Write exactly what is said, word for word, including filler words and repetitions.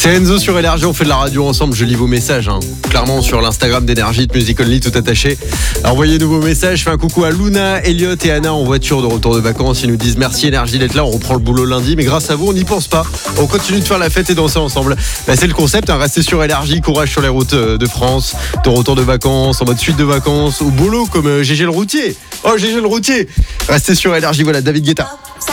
C'est Enzo sur Énergie, on fait de la radio ensemble, je lis vos messages, hein. Clairement sur l'Instagram d'Énergie, de Music Only, tout attaché. Envoyez-nous vos messages, je fais un coucou à Luna, Elliot et Anna en voiture de retour de vacances. Ils nous disent merci Énergie d'être là, on reprend le boulot lundi, mais grâce à vous on n'y pense pas. On continue de faire la fête et danser ensemble. Bah, c'est le concept, hein. Restez sur Énergie, courage sur les routes de France, de retour de vacances, en mode suite de vacances, au boulot comme Gégé le routier. Oh Gégé le routier. Restez sur Énergie, voilà David Guetta. Ça